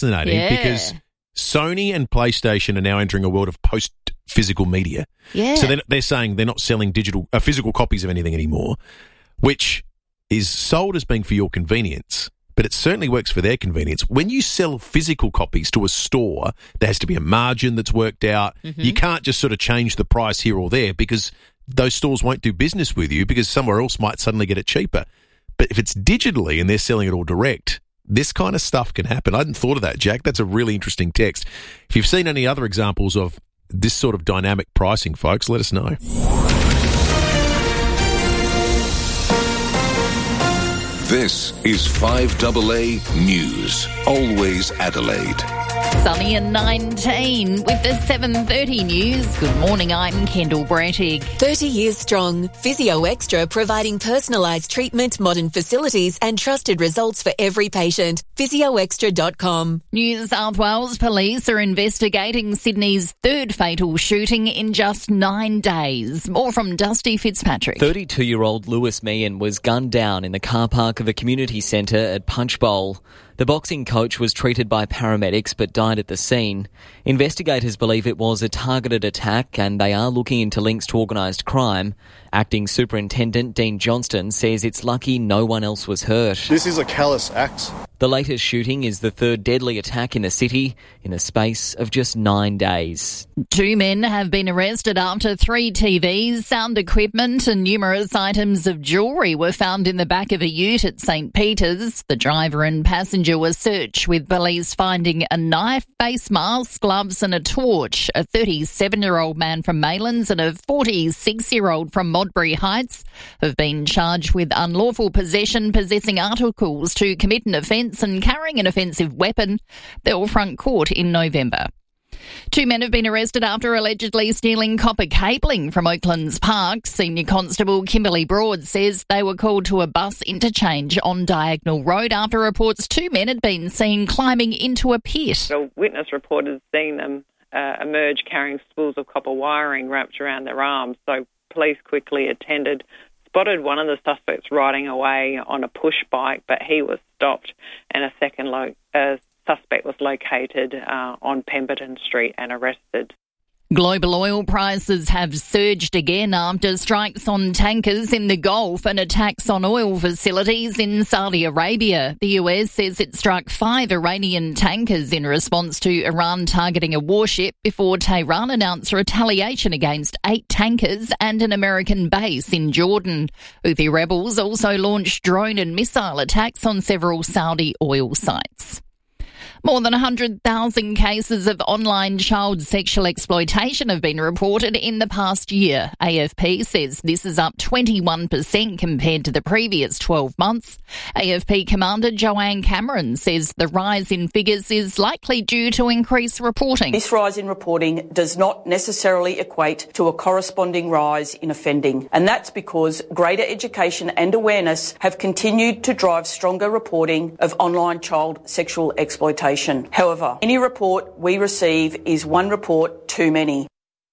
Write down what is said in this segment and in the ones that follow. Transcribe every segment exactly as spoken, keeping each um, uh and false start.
fascinating Yeah. because Sony and PlayStation are now entering a world of post-physical media. Yeah. So they're, they're saying they're not selling digital, uh, physical copies of anything anymore, which is sold as being for your convenience, but it certainly works for their convenience. When you sell physical copies to a store, there has to be a margin that's worked out. Mm-hmm. You can't just sort of change the price here or there because those stores won't do business with you because somewhere else might suddenly get it cheaper. But if it's digitally and they're selling it all direct, this kind of stuff can happen. I hadn't thought of that, Jack. That's a really interesting text. If you've seen any other examples of this sort of dynamic pricing, folks, let us know. This is five A A News. Always Adelaide. Sunny and nineteen with the seven thirty news. Good morning, I'm Kendall Brettig. thirty years strong. Physio Extra providing personalised treatment, modern facilities and trusted results for every patient. physio extra dot com. New South Wales police are investigating Sydney's third fatal shooting in just nine days. More from Dusty Fitzpatrick. thirty-two-year-old Lewis Meehan was gunned down in the car park of a community centre at Punchbowl. The boxing coach was treated by paramedics but died at the scene. Investigators believe it was a targeted attack and they are looking into links to organised crime. Acting Superintendent Dean Johnston says it's lucky no one else was hurt. This is a callous act. The latest shooting is the third deadly attack in the city in the space of just nine days. Two men have been arrested after three T Vs, sound equipment and numerous items of jewellery were found in the back of a ute at St Peters. The driver and passenger were searched, with police finding a knife, face mask, gloves and a torch. A thirty-seven-year-old man from Maylands and a forty-six-year-old from Modbury Heights have been charged with unlawful possession, possessing articles to commit an offence and carrying an offensive weapon. They'll front court in November. Two men have been arrested after allegedly stealing copper cabling from Oaklands Park. Senior Constable Kimberly Broad says they were called to a bus interchange on Diagonal Road after reports two men had been seen climbing into a pit. A witness reported seeing them uh, emerge carrying spools of copper wiring wrapped around their arms, so police quickly attended, spotted one of the suspects riding away on a push bike, but he was stopped, and a second lo- uh, suspect was located uh, on Pemberton Street and arrested. Global oil prices have surged again after strikes on tankers in the Gulf and attacks on oil facilities in Saudi Arabia. The U S says it struck five Iranian tankers in response to Iran targeting a warship before Tehran announced retaliation against eight tankers and an American base in Jordan. Houthi rebels also launched drone and missile attacks on several Saudi oil sites. More than one hundred thousand cases of online child sexual exploitation have been reported in the past year. A F P says this is up twenty-one percent compared to the previous twelve months. A F P Commander Joanne Cameron says the rise in figures is likely due to increased reporting. This rise in reporting does not necessarily equate to a corresponding rise in offending, and that's because greater education and awareness have continued to drive stronger reporting of online child sexual exploitation. However, any report we receive is one report too many.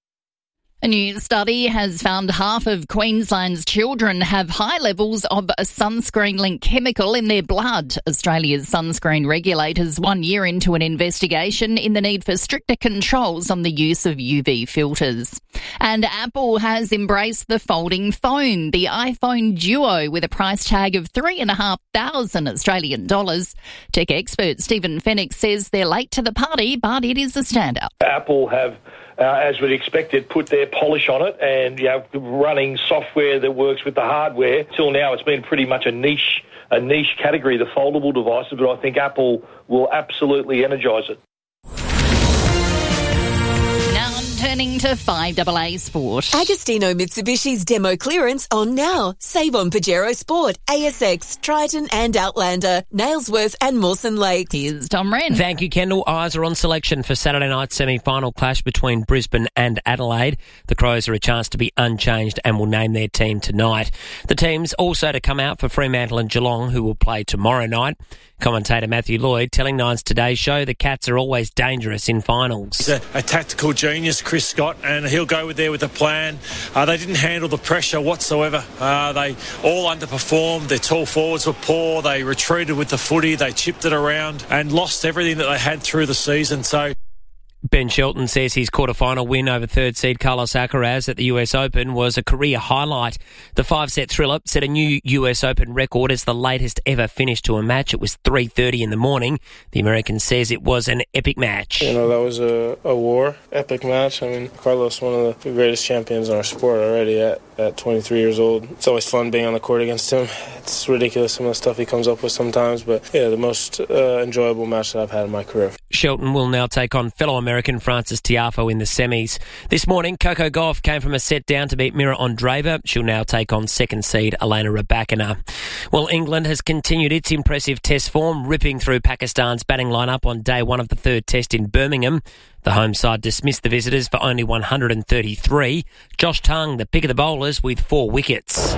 A new study has found half of Queensland's children have high levels of a sunscreen-linked chemical in their blood. Australia's sunscreen regulators one year into an investigation in the need for stricter controls on the use of U V filters. And Apple has embraced the folding phone, the iPhone Duo, with a price tag of three and a half thousand Australian dollars. Tech expert Stephen Fennick says they're late to the party, but it is a standout. Apple have Uh, as we'd expected, put their polish on it and, you know, running software that works with the hardware. Till now, it's been pretty much a niche, a niche category, the foldable devices, but I think Apple will absolutely energise it. Turning to five A A Sport. Agostino Mitsubishi's demo clearance on now. Save on Pajero Sport, A S X, Triton and Outlander, Nailsworth and Mawson Lakes. Here's Tom Wren. Thank you, Kendall. Eyes are on selection for Saturday night's semi-final clash between Brisbane and Adelaide. The Crows are a chance to be unchanged and will name their team tonight. The teams also to come out for Fremantle and Geelong, who will play tomorrow night. Commentator Matthew Lloyd telling Nine's Today Show the Cats are always dangerous in finals. He's a, a tactical genius, Chris Scott, and he'll go with there with a plan. Uh, they didn't handle the pressure whatsoever. Uh, they all underperformed. Their tall forwards were poor. They retreated with the footy. They chipped it around and lost everything that they had through the season. So Ben Shelton says his quarter-final win over third seed Carlos Alcaraz at the U S Open was a career highlight. The five-set thriller set a new U S Open record as the latest ever finish to a match. It was three thirty in the morning. The American says it was an epic match. You know, that was a, a war, epic match. I mean, Carlos, one of the greatest champions in our sport already at, at twenty-three years old. It's always fun being on the court against him. It's ridiculous some of the stuff he comes up with sometimes, but yeah, the most uh, enjoyable match that I've had in my career. Shelton will now take on fellow American Frances Tiafoe in the semis. This morning, Coco Gauff came from a set down to beat Mira Andreeva. She'll now take on second seed Elena Rybakina. Well, England has continued its impressive test form, ripping through Pakistan's batting lineup on day one of the third test in Birmingham. The home side dismissed the visitors for only one hundred thirty-three. Josh Tongue, the pick of the bowlers, with four wickets.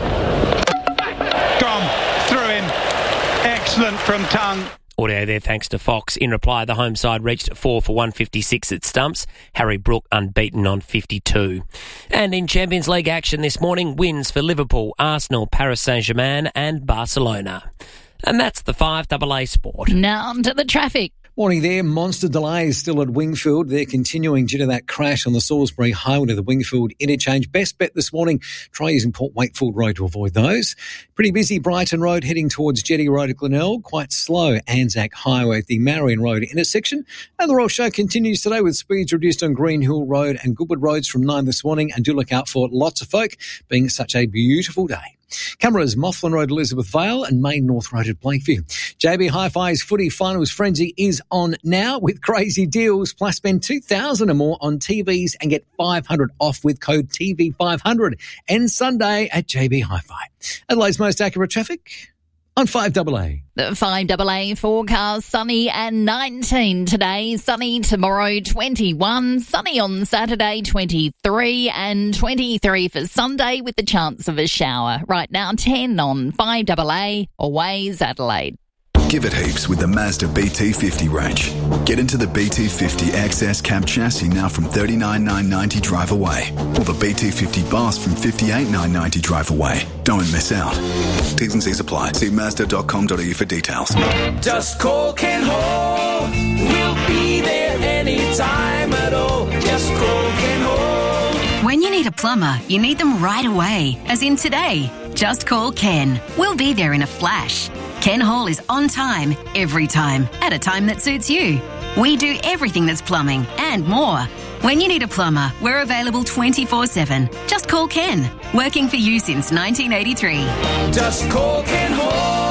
Gone through him. Excellent from Tongue. Audio there thanks to Fox. In reply, the home side reached four for one fifty-six at stumps. Harry Brook unbeaten on fifty-two. And in Champions League action this morning, wins for Liverpool, Arsenal, Paris Saint-Germain and Barcelona. And that's the five double A Sport. Now to the traffic. Morning there. Monster delays still at Wingfield. They're continuing due to that crash on the Salisbury Highway to the Wingfield interchange. Best bet this morning, try using Port Wakefield Road to avoid those. Pretty busy Brighton Road heading towards Jetty Road at Glenelg. Quite slow Anzac Highway at the Marion Road intersection. And the Royal Show continues today with speeds reduced on Green Hill Road and Goodwood Roads from nine this morning. And do look out for lots of folk, being such a beautiful day. Cameras, Mofflin Road, Elizabeth Vale and Main North Road at Blakeview. J B Hi-Fi's Footy Finals Frenzy is on now with crazy deals. Plus spend two thousand dollars or more on T Vs and get five hundred dollars off with code T V five hundred. End Sunday at J B Hi-Fi. Adelaide's most accurate traffic on five double A. The five double A forecast, sunny and nineteen today, sunny tomorrow twenty-one, sunny on Saturday twenty-three and twenty-three for Sunday with the chance of a shower. Right now ten on five double A, Always Adelaide. Give it heaps with the Mazda B T fifty range. Get into the B T fifty X S cab chassis now from thirty-nine thousand nine hundred ninety drive away. Or the B T fifty Bus from fifty-eight thousand nine hundred ninety drive away. Don't miss out. T's and C's apply. See mazda dot com dot a u for details. Just call Ken Hall. We'll be there anytime at all. Just call Ken Hall. When you need a plumber, you need them right away. As in today. Just call Ken. We'll be there in a flash. Ken Hall is on time, every time, at a time that suits you. We do everything that's plumbing and more. When you need a plumber, we're available twenty-four seven. Just call Ken. Working for you since nineteen eighty-three. Just call Ken Hall.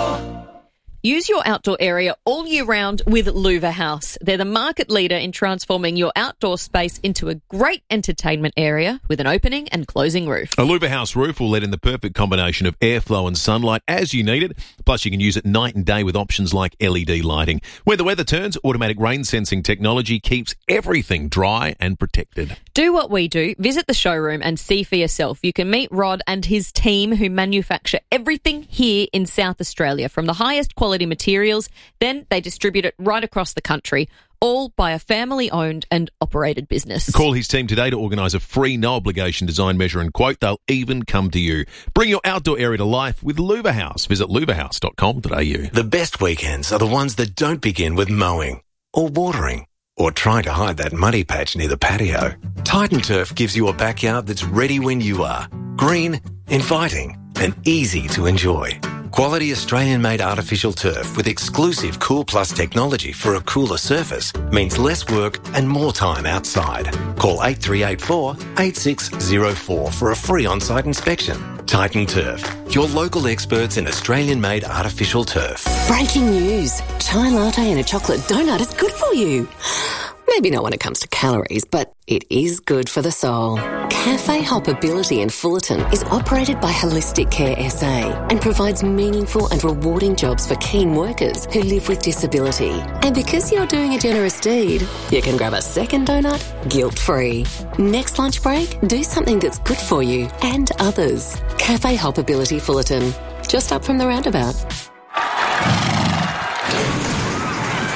Use your outdoor area all year round with Luva House. They're the market leader in transforming your outdoor space into a great entertainment area with an opening and closing roof. A Luva House roof will let in the perfect combination of airflow and sunlight as you need it. Plus, you can use it night and day with options like L E D lighting. Where the weather turns, automatic rain sensing technology keeps everything dry and protected. Do what we do. Visit the showroom and see for yourself. You can meet Rod and his team who manufacture everything here in South Australia from the highest quality materials. Then they distribute it right across the country, all by a family-owned and operated business. Call his team today to organise a free, no-obligation design, measure and quote. They'll even come to you. Bring your outdoor area to life with Luva House. Visit luva house dot com dot a u. The best weekends are the ones that don't begin with mowing or watering or trying to hide that muddy patch near the patio. Titan Turf gives you a backyard that's ready when you are. Green, inviting and easy to enjoy. Quality Australian-made artificial turf with exclusive Cool Plus technology for a cooler surface means less work and more time outside. Call eight three eight four, eight six zero four for a free on-site inspection. Titan Turf, your local experts in Australian-made artificial turf. Breaking news. Chai latte and a chocolate donut is good for you. Maybe not when it comes to calories, but it is good for the soul. Cafe Hoppability in Fullerton is operated by Holistic Care S A and provides meaningful and rewarding jobs for keen workers who live with disability. And because you're doing a generous deed, you can grab a second donut guilt-free. Next lunch break, do something that's good for you and others. Cafe Hoppability Fullerton, just up from the roundabout.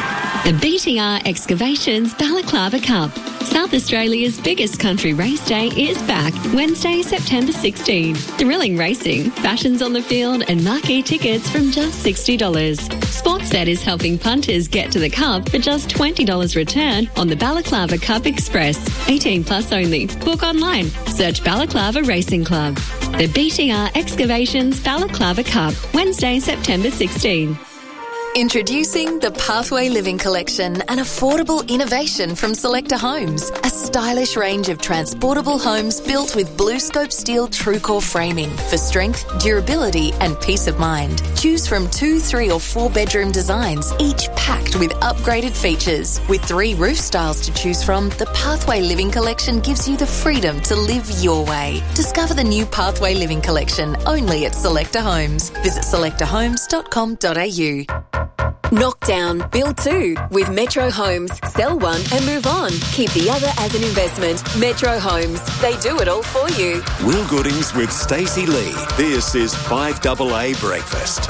The B T R Excavations Balaclava Cup. South Australia's biggest country race day is back Wednesday, September sixteenth. Thrilling racing, fashions on the field and marquee tickets from just sixty dollars. Sportsbet is helping punters get to the Cup for just twenty dollars return on the Balaclava Cup Express. eighteen plus only. Book online. Search Balaclava Racing Club. The B T R Excavations Balaclava Cup, Wednesday, September sixteenth. Introducing the Pathway Living Collection, an affordable innovation from Selector Homes. A stylish range of transportable homes built with BlueScope steel TrueCore framing for strength, durability and peace of mind. Choose from two, three or four bedroom designs, each packed with upgraded features. With three roof styles to choose from, the Pathway Living Collection gives you the freedom to live your way. Discover the new Pathway Living Collection only at Selector Homes. Visit selector homes dot com dot a u. Knock down, build two with Metro Homes. Sell one and move on. Keep the other as an investment. Metro Homes. They do it all for you. Will Goodings with Stacey Lee. This is five double A Breakfast.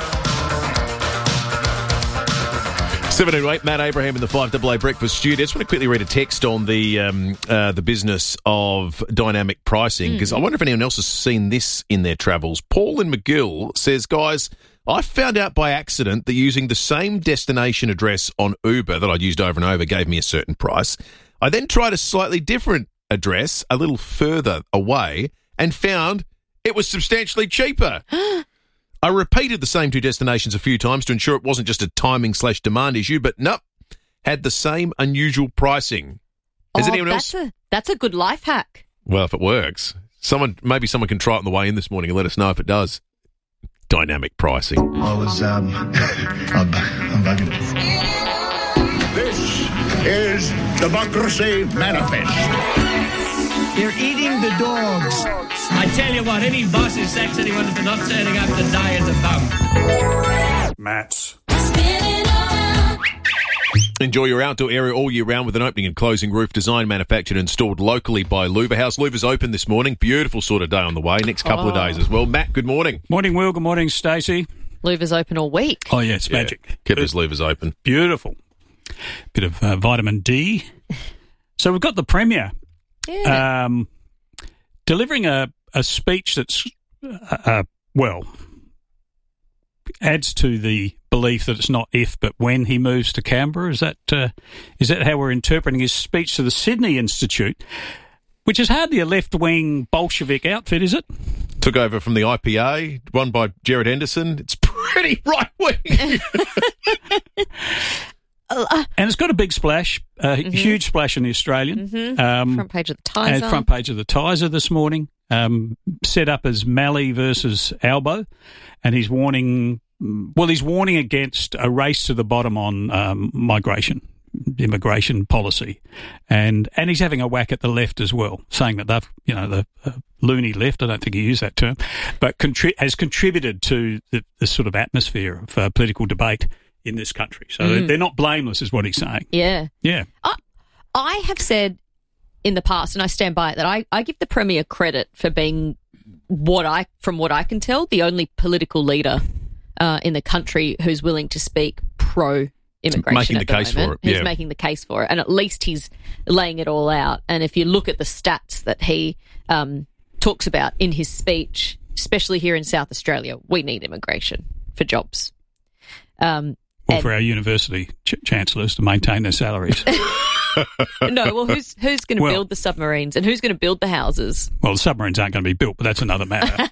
seven oh eight, Matt Abraham in the five double A Breakfast studio. I just want to quickly read a text on the um, uh, the business of dynamic pricing, because mm. I wonder if anyone else has seen this in their travels. Paul in McGill says, guys, I found out by accident that using the same destination address on Uber that I'd used over and over gave me a certain price. I then tried a slightly different address a little further away and found it was substantially cheaper. I repeated the same two destinations a few times to ensure it wasn't just a timing slash demand issue, but nope, had the same unusual pricing. Has oh, anyone that's else? A, that's a good life hack. Well, if it works. Someone, maybe someone can try it on the way in this morning and let us know if it does. Dynamic pricing. I was, um, I'm, I'm bugging. This is Democracy Manifest. They're eating the dogs. I tell you what, any boss who sacks anyone for not turning up today is a bum. Matt's. Enjoy your outdoor area all year round with an opening and closing roof designed, manufactured and stored locally by Louver House. Louver's open this morning. Beautiful sort of day on the way. Next couple oh. of days as well. Matt, good morning. Morning, Will. Good morning, Stacey. Louver's open all week. Oh, yeah, it's yeah. magic. Keep those Louvers open. Beautiful. Bit of uh, vitamin D. So we've got the Premier yeah. um, delivering a, a speech that's, uh, uh, well, adds to the belief that it's not if but when he moves to Canberra. Is that uh, is that how we're interpreting his speech to the Sydney Institute, which is hardly a left-wing Bolshevik outfit, is it? Took over from the I P A, run by Gerard Henderson. It's pretty right-wing. And it's got a big splash, a mm-hmm. huge splash in the Australian. Mm-hmm. Um, front page of the Tiser. Front page of the Tiser this morning. Um, set up as Malley versus Albo, and he's warning. Well, he's warning against a race to the bottom on um, migration, immigration policy, and and he's having a whack at the left as well, saying that they've, you know, the uh, loony left. I don't think he used that term, but contri- has contributed to the, the sort of atmosphere of uh, political debate in this country. So mm. they're not blameless, is what he's saying. Yeah, yeah. I, I have said in the past, and I stand by it, that I, I give the Premier credit for being what I, from what I can tell, the only political leader uh, in the country who's willing to speak pro-immigration. Making at the, the case moment. for it. Yeah. He's making the case for it, and at least he's laying it all out. And if you look at the stats that he um, talks about in his speech, especially here in South Australia, we need immigration for jobs. Um, or for our university ch- chancellors to maintain their salaries. No, well, who's who's going to well, build the submarines and who's going to build the houses? Well, the submarines aren't going to be built, but that's another matter.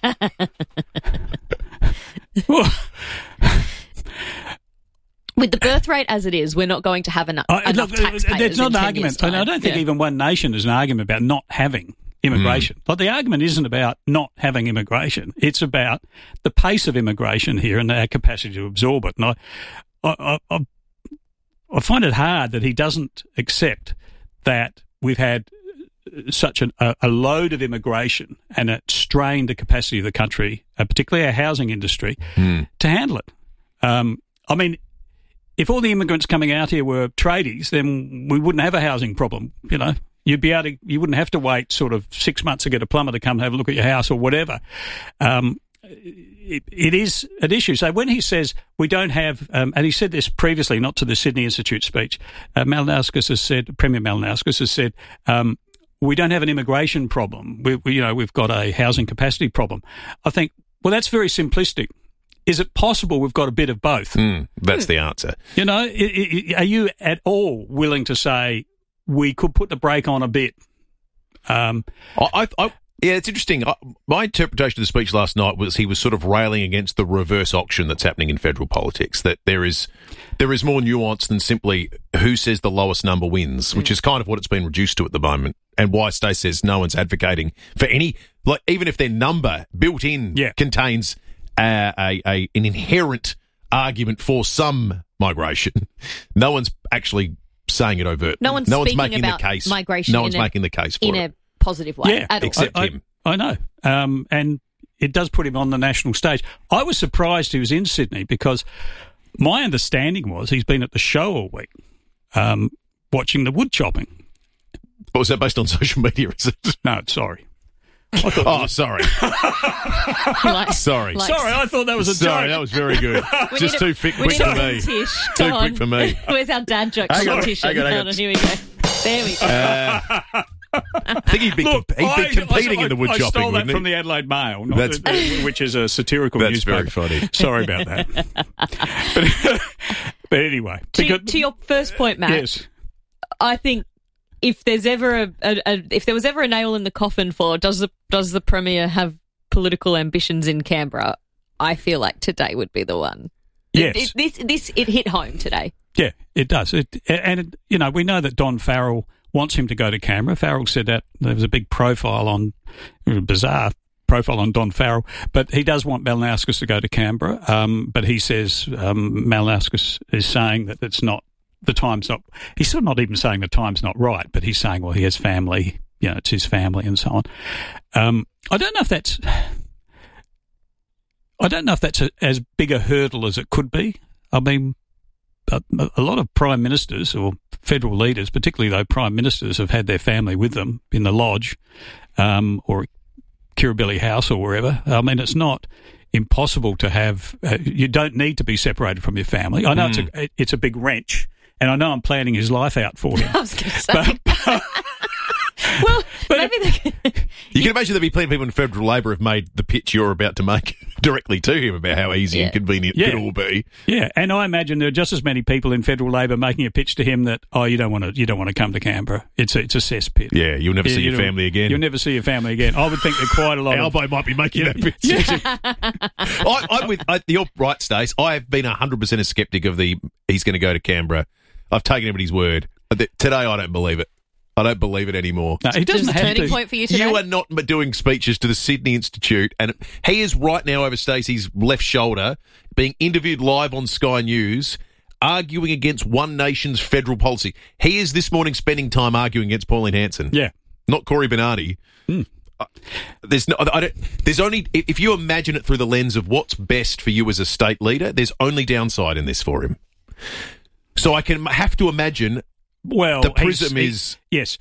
With the birth rate as it is, we're not going to have enough, uh, enough look, taxpayers. That's not in an ten argument. years' time. I don't think yeah. even One Nation is an argument about not having immigration. Mm. But the argument isn't about not having immigration. It's about the pace of immigration here and our capacity to absorb it. And I, I, I, I find it hard that he doesn't accept that we've had such an, a, a load of immigration and it strained the capacity of the country, uh, particularly our housing industry, mm. to handle it. Um, I mean, if all the immigrants coming out here were tradies, then we wouldn't have a housing problem, you know. You'd be able to, you wouldn't have to wait sort of six months to get a plumber to come and have a look at your house or whatever. Um, it, it is an issue. So when he says we don't have, um, and he said this previously, not to the Sydney Institute speech, uh, Malinauskas has said, Premier Malinauskas has said, um, we don't have an immigration problem. We, we, you know, we've got a housing capacity problem. I think, well, that's very simplistic. Is it possible we've got a bit of both? Mm, that's the answer. You know, I, I, are you at all willing to say we could put the brake on a bit? Um, I, I, yeah, it's interesting. I, my interpretation of the speech last night was he was sort of railing against the reverse auction that's happening in federal politics, that there is there is more nuance than simply who says the lowest number wins, which is kind of what it's been reduced to at the moment, and why Stacey says no one's advocating for any, like even if their number built in yeah. contains a, a, a an inherent argument for some migration, no one's actually saying it overtly. No one's, no one's speaking making about the case. migration. No one's in a, making the case for in it. a positive way. Yeah, at all. except I, him. I, I know. Um, and it does put him on the national stage. I was surprised he was in Sydney because my understanding was he's been at the show all week um, watching the wood chopping. What was that based on social media, is it? No, sorry. Oh, sorry. Like- sorry. like- Sorry, I thought that was a Sorry, joke. that was very good. We Just need too a- quick, we quick need for a me. Tish. Too Go quick on. for me. Where's our dad joke Hang on, competition? hang on, hang Hold on. Here we go. There we go. Uh, I think he'd be, Look, comp- he'd I- be competing I, in the wood I chopping, stole that wouldn't he? from the Adelaide Mail, not That's- the- which is a satirical That's newspaper. very funny. Sorry about that. but, but anyway. To, because- to your first point, Matt, yes. I think if there's ever a, a, a if there was ever a nail in the coffin for does the does the Premier have political ambitions in Canberra, I feel like today would be the one. Yes. It, it, this this it hit home today. Yeah, it does. It, and, it, you know, we know that Don Farrell wants him to go to Canberra. Farrell said that there was a big profile on, bizarre profile on Don Farrell, but he does want Malinauskas to go to Canberra. Um, but he says um, Malinauskas is saying that it's not, the time's not, he's still not even saying the time's not right, but he's saying, well, he has family, you know, it's his family and so on. Um, I don't know if that's, I don't know if that's a, as big a hurdle as it could be. I mean, a, a lot of prime ministers or federal leaders, particularly though prime ministers, have had their family with them in the lodge um, or Kirribilli House or wherever. I mean, it's not impossible to have. Uh, you don't need to be separated from your family. I know Mm. it's a it's a big wrench, and I know I'm planning his life out for him. I was going to say. But, well, maybe they You can imagine there'd be plenty of people in federal Labor have made the pitch you're about to make directly to him about how easy Yeah. and convenient Yeah. it will be. yeah, and I imagine there are just as many people in federal Labor making a pitch to him that oh, you don't want to you don't want to come to Canberra. It's a, it's a cesspit. Yeah, you'll never Yeah, see you your don't- family again. You'll never see your family again. I would think that quite a lot of Albo might be making Yeah. that pitch. Yeah. I, I'm with I, you're right, Stace. I have been one hundred percent a sceptic of the he's going to go to Canberra. I've taken him at his word. Today, I don't believe it. I don't believe it anymore. No, he doesn't Just a have turning to. point for you today. You are not doing speeches to the Sydney Institute, and he is right now over Stacey's left shoulder, being interviewed live on Sky News, arguing against One Nation's federal policy. He is this morning spending time arguing against Pauline Hanson. Yeah. Not Corey Bernardi. Mm. Uh, There's no. I don't, there's only if you imagine it through the lens of what's best for you as a state leader. There's only downside in this for him. So I can have to imagine Well, the he's- prism he- is yes.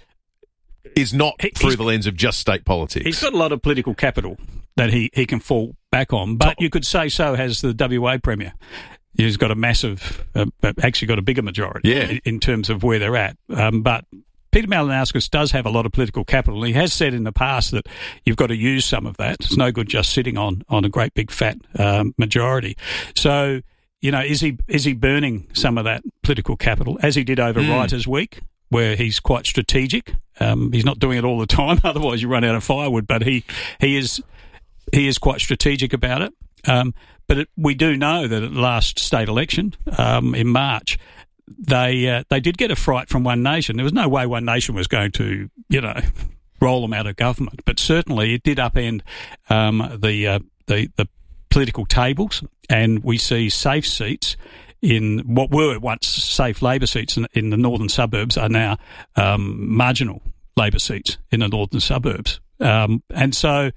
is not He- through he's- the lens of just state politics. He's got a lot of political capital that he, he can fall back on, but you could say so has the W A Premier. He's got a massive, uh, actually got a bigger majority Yeah. in, in terms of where they're at. Um, but Peter Malinauskas does have a lot of political capital. He has said in the past that you've got to use some of that. It's no good just sitting on, on a great big fat um, majority. So, you know, is he is he burning some of that political capital, as he did over Mm. Writers' Week, where he's quite strategic? Um, he's not doing it all the time, otherwise you run out of firewood. But he he is he is quite strategic about it. Um, but it, we do know that at the last state election um, in March, they uh, they did get a fright from One Nation. There was no way One Nation was going to, you know, roll them out of government. But certainly it did upend um, the uh, the the political tables, and we see safe seats in what were once safe Labor seats in, in the northern suburbs are now um, marginal Labor seats in the northern suburbs. Um, and so,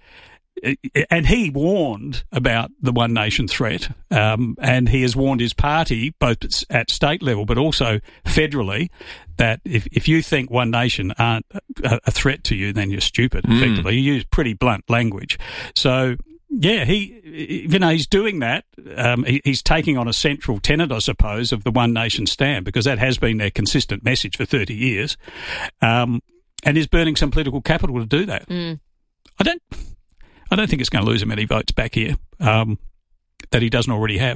and he warned about the One Nation threat, um, and he has warned his party, both at state level but also federally, that if, if you think One Nation aren't a, a threat to you, then you're stupid, effectively. Mm. He used pretty blunt language. So, yeah, he, you know, he's doing that. Um, he, he's taking on a central tenet, I suppose, of the One Nation stand, because that has been their consistent message for thirty years, um, and is burning some political capital to do that. Mm. I don't, I don't think it's going to lose him any votes back here um, that he doesn't already have.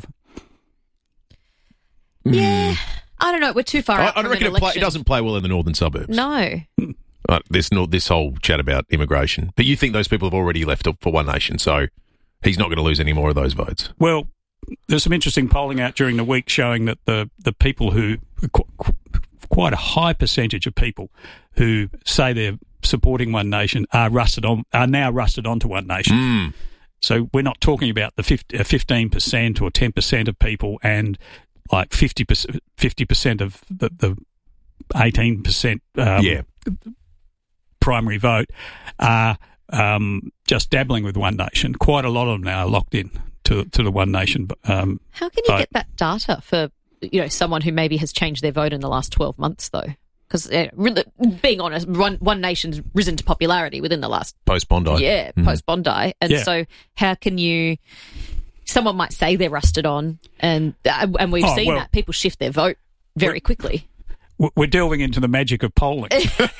Yeah, I don't know. We're too far I, out I from reckon an it, play, election. it doesn't play well in the northern suburbs. No. Uh, this no, this whole chat about immigration, but you think those people have already left for One Nation, so he's not going to lose any more of those votes. Well, there's some interesting polling out during the week showing that the, the people who, qu- quite a high percentage of people who say they're supporting One Nation are rusted on, are now rusted onto One Nation. Mm. So we're not talking about the fifteen percent or ten percent of people and like fifty percent, fifty percent of the, the eighteen percent um, yeah. primary vote are um, just dabbling with One Nation. Quite a lot of them now are locked in to to the One Nation. Um, How can you vote. get that data for, you know, someone who maybe has changed their vote in the last twelve months, though? Because, uh, really, being honest, One, One Nation's risen to popularity within the last... Post-Bondi. Yeah, Mm. post-Bondi. And Yeah. so how can you... Someone might say they're rusted on, and uh, and we've Oh, seen well- that. People shift their vote very quickly. We're delving into the magic of polling.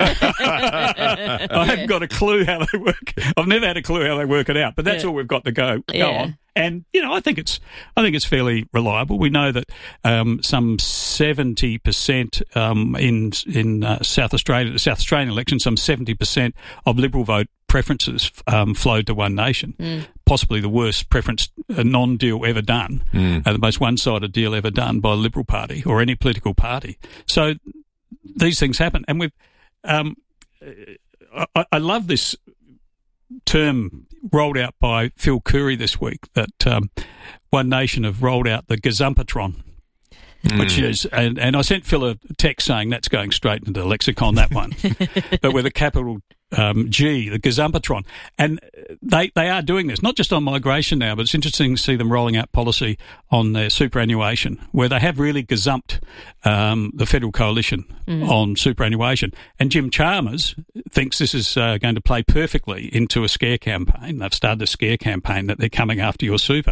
I haven't got a clue how they work. I've never had a clue how they work it out, but that's Yeah. all we've got to go, go Yeah. on. And you know, I think it's I think it's fairly reliable. We know that um, some seventy percent um, in in uh, South Australia, the South Australian election, some seventy percent of Liberal vote preferences um, flowed to One Nation. Mm. Possibly the worst preference uh, non-deal ever done, Mm. uh, the most one-sided deal ever done by the Liberal Party or any political party. So these things happen, and we've. Um, I, I love this term rolled out by Phil Curry this week that um, One Nation have rolled out the gazumpatron. Mm. Which is, and, and I sent Phil a text saying that's going straight into the lexicon, that one, but with a capital um, G, the gazumpatron. And they they are doing this, not just on migration now, but it's interesting to see them rolling out policy on their superannuation, where they have really gazumped um, the federal coalition Mm. on superannuation. And Jim Chalmers thinks this is uh, going to play perfectly into a scare campaign. They've started a scare campaign that they're coming after your super.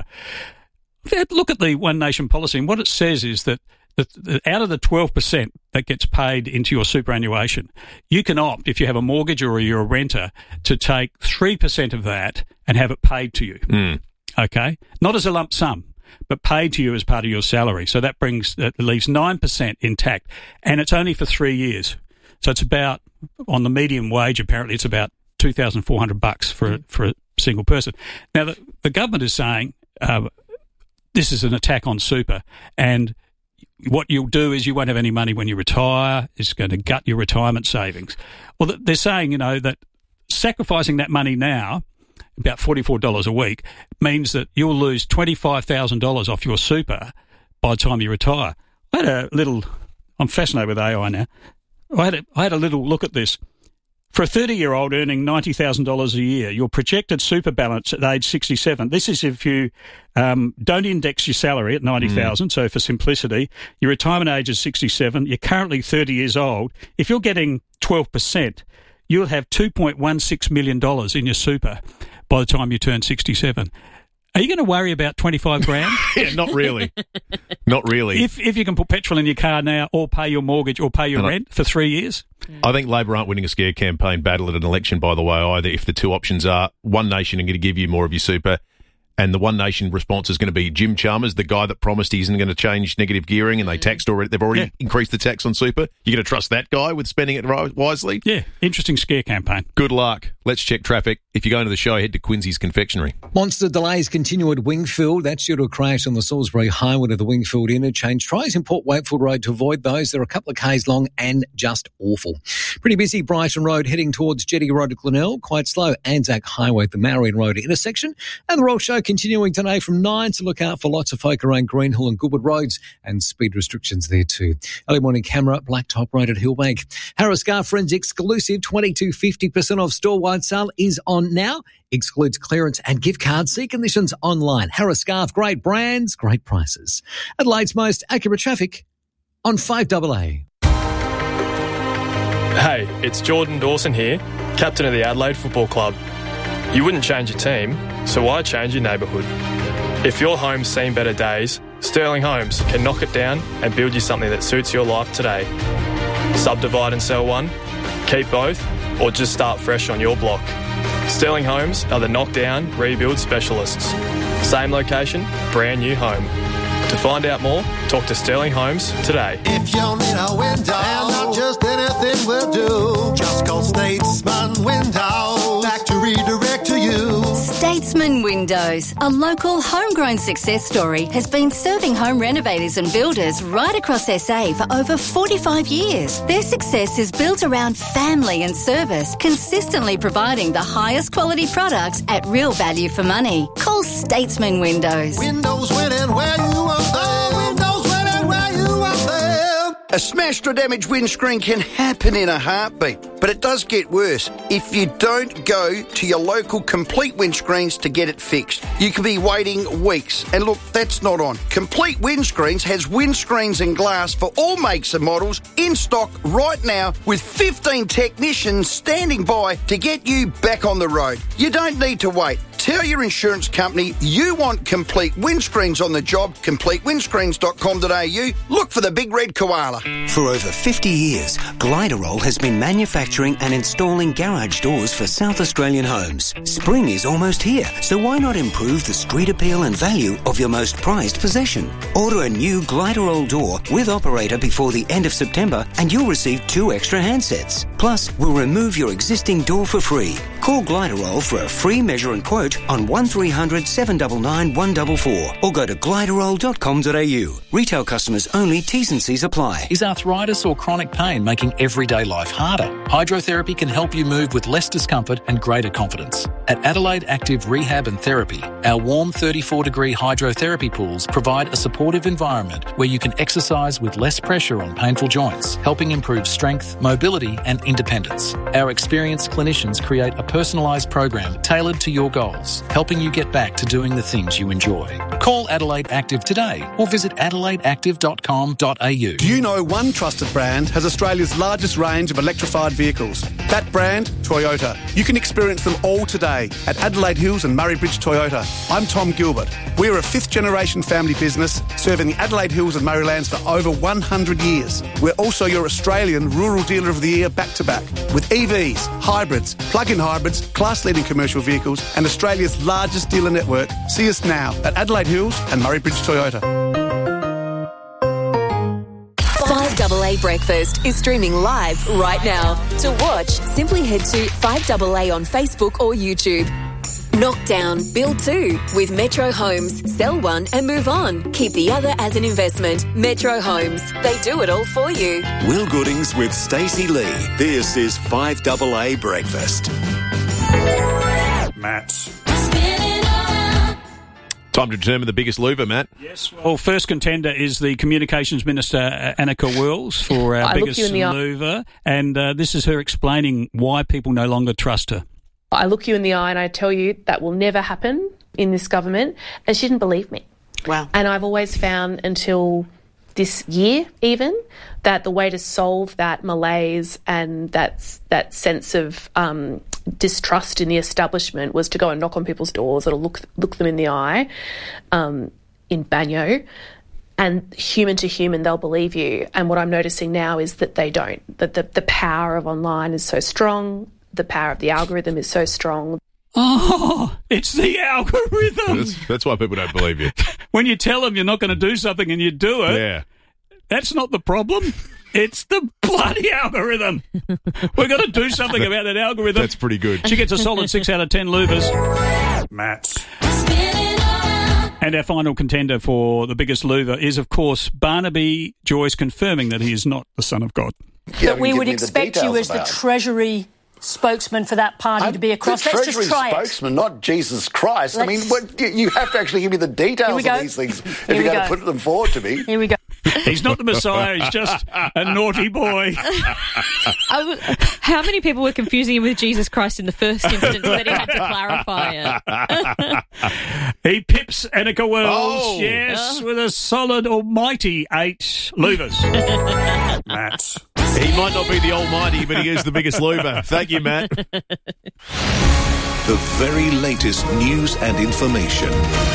Look at the One Nation policy, and what it says is that the, the, out of the twelve percent that gets paid into your superannuation, you can opt, if you have a mortgage or you're a renter, to take three percent of that and have it paid to you. Mm. Okay? Not as a lump sum, but paid to you as part of your salary. So that brings that leaves nine percent intact, and it's only for three years. So it's about, on the median wage, apparently it's about two thousand four hundred bucks for, for a single person. Now, the, the government is saying... Uh, this is an attack on super, and what you'll do is you won't have any money when you retire. It's going to gut your retirement savings. Well, they're saying, you know, that sacrificing that money now, about forty-four dollars a week, means that you'll lose twenty-five thousand dollars off your super by the time you retire. I had a little, I'm fascinated with A I now. I had a, I had a little look at this. For a thirty-year-old earning ninety thousand dollars a year, your projected super balance at age sixty-seven, this is if you um, don't index your salary at ninety thousand dollars, mm. so for simplicity, your retirement age is sixty-seven, you're currently thirty years old. If you're getting twelve percent, you'll have two point one six million dollars in your super by the time you turn sixty-seven. Are you going to worry about twenty-five grand? Yeah, not really. Not really. If if you can put petrol in your car now or pay your mortgage or pay your And I- rent for three years? I think Labor aren't winning a scare campaign battle at an election, by the way, either, if the two options are One Nation are going to give you more of your super, and the One Nation response is going to be Jim Chalmers, the guy that promised he isn't going to change negative gearing, and they taxed already. They've already Yeah. increased the tax on super. You're going to trust that guy with spending it ri- wisely? Yeah, interesting scare campaign. Good luck. Let's check traffic. If you're going to the show, head to Quincy's Confectionery. Monster delays continue at Wingfield. That's due to a crash on the Salisbury Highway to the Wingfield interchange. Tries in Port Wakefield Road to avoid those. They're a couple of k's long and just awful. Pretty busy Brighton Road heading towards Jetty Road to Glenelg. Quite slow Anzac Highway at the Marion Road intersection. And the Roll Show continuing today from nine, to look out for lots of folk around Greenhill and Goodwood Roads, and speed restrictions there too. Early morning camera, Blacktop Road at Hillbank. Harris Scar Friends exclusive twenty-two fifty percent off store-wide sale is on now. Excludes clearance and gift cards. See conditions online. Harris Scarf, great brands, great prices. Adelaide's most accurate traffic on five A A. Hey, it's Jordan Dawson here, captain of the Adelaide Football Club. You wouldn't change your team, so why change your neighbourhood? If your home's seen better days, Sterling Homes can knock it down and build you something that suits your life today. Subdivide and sell one, keep both, or just start fresh on your block. Sterling Homes are the knockdown, rebuild specialists. Same location, brand new home. To find out more, talk to Sterling Homes today. If you need a window, and not just anything will do, just call Statesman Windows. Back to redirect to you. Statesman Windows, a local homegrown success story, has been serving home renovators and builders right across S A for over forty-five years. Their success is built around family and service, consistently providing the highest quality products at real value for money. Call Statesman Windows. Windows winning where you are there. Windows winning where you are there. A smashed or damaged windscreen can happen in a heartbeat, but it does get worse if you don't go to your local Complete Windscreens to get it fixed. You could be waiting weeks, and look, that's not on. Complete Windscreens has windscreens and glass for all makes and models in stock right now, with fifteen technicians standing by to get you back on the road. You don't need to wait. Tell your insurance company you want Complete Windscreens on the job. complete windscreens dot com dot a u. Look for the big red koala. For over fifty years, Gliderol has been manufacturing and installing garage doors for South Australian homes. Spring is almost here, so why not improve the street appeal and value of your most prized possession? Order a new Gliderol door with operator before the end of September and you'll receive two extra handsets. Plus, we'll remove your existing door for free. Call Gliderol for a free measure and quote on one three hundred seven nine nine one four four or go to gliderol dot com dot a u. Retail customers only, T's and C's apply. Is arthritis or chronic pain making everyday life harder? Hydrotherapy can help you move with less discomfort and greater confidence. At Adelaide Active Rehab and Therapy, our warm thirty-four degree hydrotherapy pools provide a supportive environment where you can exercise with less pressure on painful joints, helping improve strength, mobility and independence. Our experienced clinicians create a personalised program tailored to your goals, helping you get back to doing the things you enjoy. Call Adelaide Active today or visit adelaide active dot com dot a u. Do you know one trusted brand has Australia's largest range of electrified vehicles? That brand, Toyota. You can experience them all today at Adelaide Hills and Murray Bridge Toyota. I'm Tom Gilbert. We're a fifth generation family business serving the Adelaide Hills and Murraylands for over one hundred years. We're also your Australian Rural Dealer of the Year back to back with E Vs, hybrids, plug-in hybrids, class-leading commercial vehicles and Australia's largest dealer network. See us now at Adelaide Hills and Murray Bridge Toyota. five A A Breakfast is streaming live right now. To watch, simply head to five A A on Facebook or YouTube. Knockdown, build two with Metro Homes. Sell one and move on. Keep the other as an investment. Metro Homes. They do it all for you. Will Goodings with Stacey Lee. This is five A A Breakfast. Matt. Time to determine the biggest louver, Matt. Yes. Well, first contender is the Communications Minister, uh, Annika Wells, for our I biggest look you in the louver. And uh, this is her explaining why people no longer trust her. I look you in the eye and I tell you that will never happen in this government. And she didn't believe me. Wow. And I've always found until this year even that the way to solve that malaise and that, that sense of um, distrust in the establishment was to go and knock on people's doors or look look them in the eye um, in Banyo, and human to human they'll believe you. And what I'm noticing now is that they don't, that the, the power of online is so strong, the power of the algorithm is so strong. Oh, it's the algorithm. That's, that's why people don't believe you. When you tell them you're not going to do something and you do it, yeah. That's not the problem. It's the bloody algorithm. We've got to do something about that algorithm. That's pretty good. She gets a solid six out of ten louvers. Matt. And our final contender for the biggest louver is, of course, Barnaby Joyce confirming that he is not the Son of God. But we would expect you as the Treasury spokesman for that party I'm to be across. the Let's Treasury just try spokesman, not Jesus Christ. Let's... I mean, what, you have to actually give me the details of these things if Here you're going go. to put them forward to me. Here we go. He's not the Messiah, he's just a naughty boy. I w- How many people were confusing him with Jesus Christ in the first instance that he had to clarify it? He pips Annika Wells, Oh. yes, with a solid almighty eight louvers. Matt. He might not be the almighty, but he is the biggest louver. Thank you, Matt. The very latest news and information.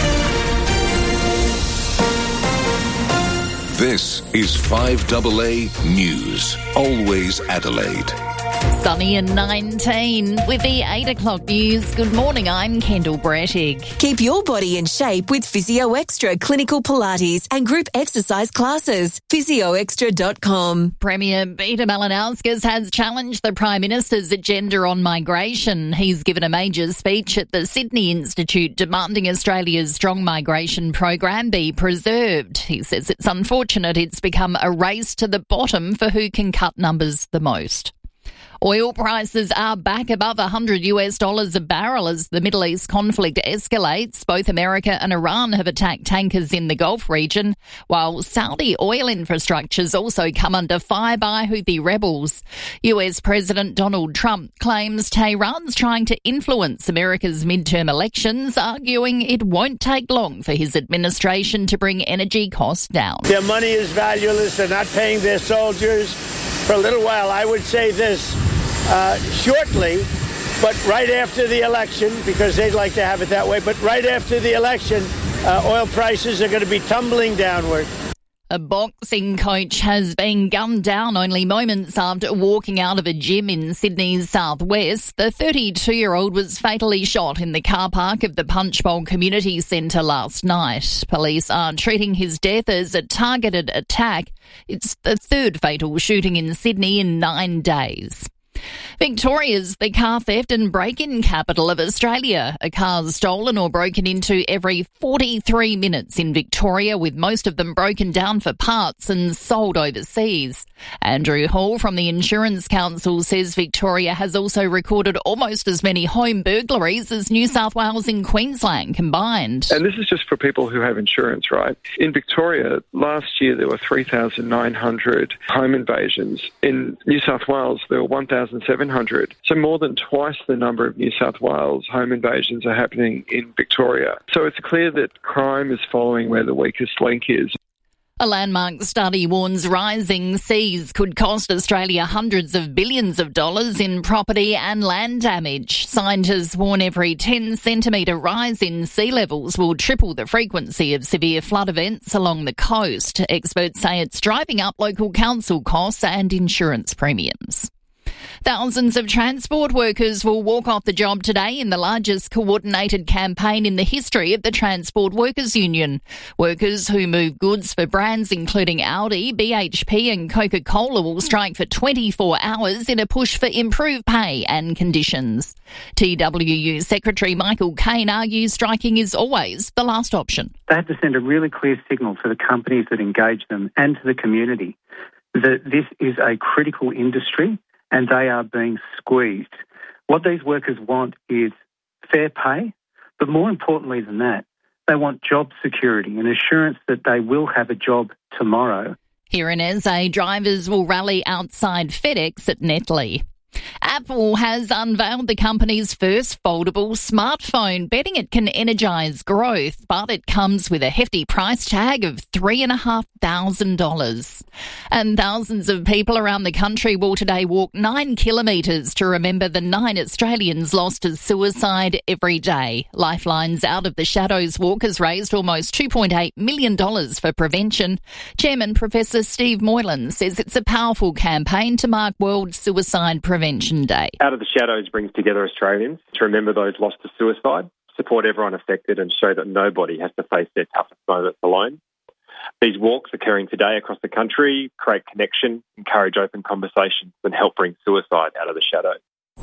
This is five A A News. Always Adelaide. Sunny and nineteen with the eight o'clock news. Good morning, I'm Kendall Brettig. Keep your body in shape with Physio Extra Clinical Pilates and group exercise classes. physio extra dot com. Premier Peter Malinauskas has challenged the Prime Minister's agenda on migration. He's given a major speech at the Sydney Institute demanding Australia's strong migration program be preserved. He says it's unfortunate it's become a race to the bottom for who can cut numbers the most. Oil prices are back above one hundred US dollars a barrel as the Middle East conflict escalates. Both America and Iran have attacked tankers in the Gulf region, while Saudi oil infrastructure's also come under fire by Houthi rebels. U S President Donald Trump claims Tehran's trying to influence America's midterm elections, arguing it won't take long for his administration to bring energy costs down. Their money is valueless. They're not paying their soldiers. For a little while, I would say this. Uh, shortly, but right after the election, because they'd like to have it that way, but right after the election, uh, oil prices are going to be tumbling downward. A boxing coach has been gunned down only moments after walking out of a gym in Sydney's southwest. The thirty-two-year-old was fatally shot in the car park of the Punchbowl Community Centre last night. Police are treating his death as a targeted attack. It's the third fatal shooting in Sydney in nine days. Victoria's the car theft and break-in capital of Australia. A car's stolen or broken into every forty-three minutes in Victoria, with most of them broken down for parts and sold overseas. Andrew Hall from the Insurance Council says Victoria has also recorded almost as many home burglaries as New South Wales and Queensland combined. And this is just for people who have insurance, right? In Victoria, last year there were three thousand nine hundred home invasions. In New South Wales, there were one thousand seven hundred. So more than twice the number of New South Wales home invasions are happening in Victoria. So it's clear that crime is following where the weakest link is. A landmark study warns rising seas could cost Australia hundreds of billions of dollars in property and land damage. Scientists warn every ten centimetre rise in sea levels will triple the frequency of severe flood events along the coast. Experts say it's driving up local council costs and insurance premiums. Thousands of transport workers will walk off the job today in the largest coordinated campaign in the history of the Transport Workers Union. Workers who move goods for brands including Audi, B H P and Coca-Cola will strike for twenty-four hours in a push for improved pay and conditions. T W U Secretary Michael Caine argues striking is always the last option. They have to send a really clear signal to the companies that engage them and to the community that this is a critical industry and they are being squeezed. What these workers want is fair pay, but more importantly than that, they want job security and assurance that they will have a job tomorrow. Here in S A, drivers will rally outside FedEx at Netley. Apple has unveiled the company's first foldable smartphone, betting it can energise growth, but it comes with a hefty price tag of three thousand five hundred dollars. And thousands of people around the country will today walk nine kilometres to remember the nine Australians lost to suicide every day. Lifeline's Out of the Shadows walk has raised almost two point eight million dollars for prevention. Chairman Professor Steve Moylan says it's a powerful campaign to mark World Suicide Prevention Day. Out of the Shadows brings together Australians to remember those lost to suicide, support everyone affected and show that nobody has to face their toughest moments alone. These walks occurring today across the country create connection, encourage open conversations and help bring suicide out of the shadows.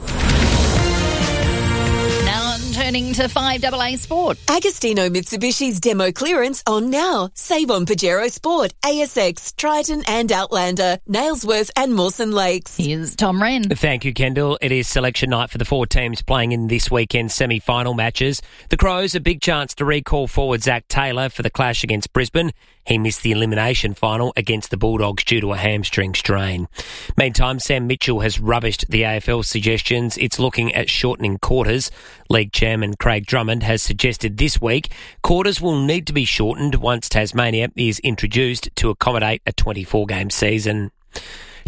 Now turning to five A A Sport. Agostino Mitsubishi's demo clearance on now. Save on Pajero Sport, A S X, Triton and Outlander, Nailsworth and Mawson Lakes. Here's Tom Wren. Thank you, Kendall. It is selection night for the four teams playing in this weekend's semi-final matches. The Crows, a big chance to recall forward Zach Taylor for the clash against Brisbane. He missed the elimination final against the Bulldogs due to a hamstring strain. Meantime, Sam Mitchell has rubbished the A F L's suggestions. It's looking at shortening quarters. League chairman Craig Drummond has suggested this week quarters will need to be shortened once Tasmania is introduced to accommodate a twenty-four game season.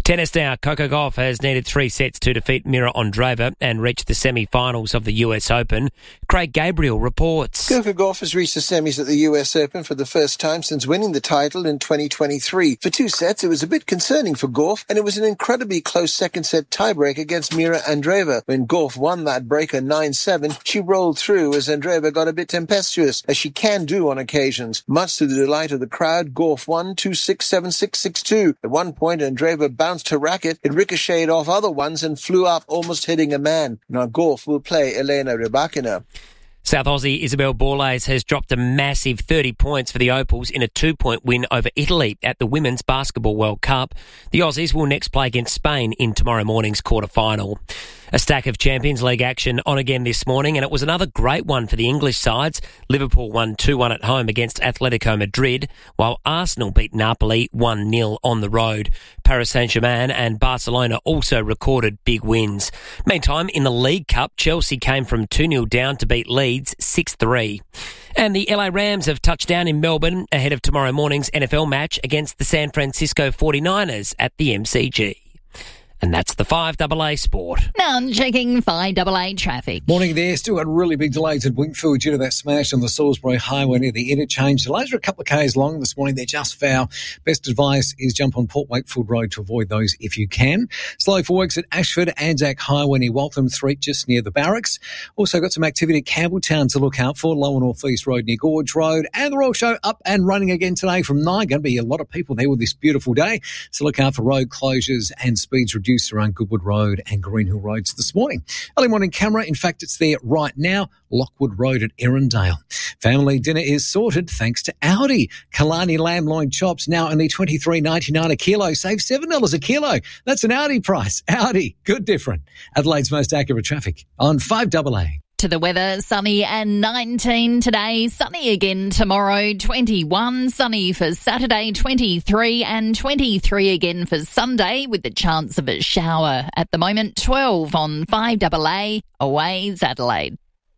Tennis now. Coco Gauff has needed three sets to defeat Mira Andreeva and reach the semi-finals of the U S Open. Craig Gabriel reports. Coco Gauff has reached the semis at the U S Open for the first time since winning the title in twenty twenty-three. For two sets, it was a bit concerning for Gauff, and it was an incredibly close second-set tiebreak against Mira Andreeva. When Gauff won that breaker nine seven, she rolled through as Andreeva got a bit tempestuous, as she can do on occasions. Much to the delight of the crowd, Gauff won two six, seven six, six two. At one point, Andreeva bounced her racket, it ricocheted off other ones and flew up, almost hitting a man. Now Gauff will play Elena Rybakina. South Aussie Isabel Borlase has dropped a massive thirty points for the Opals in a two-point win over Italy at the Women's Basketball World Cup. The Aussies will next play against Spain in tomorrow morning's quarter-final. A stack of Champions League action on again this morning, and it was another great one for the English sides. Liverpool won two one at home against Atletico Madrid, while Arsenal beat Napoli one nil on the road. Paris Saint-Germain and Barcelona also recorded big wins. Meantime, in the League Cup, Chelsea came from two nil down to beat Leeds six three. And the L A Rams have touched down in Melbourne ahead of tomorrow morning's N F L match against the San Francisco forty-niners at the M C G. And that's the five double A Sport. Now checking five double A traffic. Morning there. Still got really big delays at Wingfield due to that smash on the Salisbury Highway near the interchange. Delays are a couple of k's long this morning. They're just foul. Best advice is jump on Port Wakefield Road to avoid those if you can. Slow for works at Ashford, Anzac Highway near Waltham Street just near the barracks. Also got some activity at Campbelltown to look out for. Lower North East Road near Gorge Road. And the Royal Show up and running again today from nine. Going to be a lot of people there with this beautiful day. So look out for road closures and speeds reduced around Goodwood Road and Greenhill Roads this morning. Early morning camera, in fact, it's there right now. Lockwood Road at Erindale. Family dinner is sorted thanks to Audi. Kalani lamb loin chops now only twenty-three ninety-nine a kilo. Save seven dollars a kilo. That's an Audi price. Audi, good different. Adelaide's most accurate traffic on five double A. To the weather, sunny and nineteen today, sunny again tomorrow, twenty-one, sunny for Saturday, twenty-three, and twenty-three again for Sunday with the chance of a shower. At the moment, twelve on five double A, Aways Adelaide.